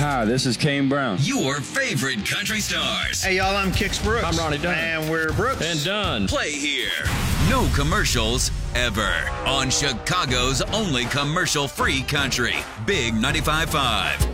Hi, this is Kane Brown. Your favorite country stars. Hey, y'all, I'm Kix Brooks. I'm Ronnie Dunn. And we're Brooks. And Dunn. Play here. No commercials ever. On Chicago's only commercial-free country. Big 95.5.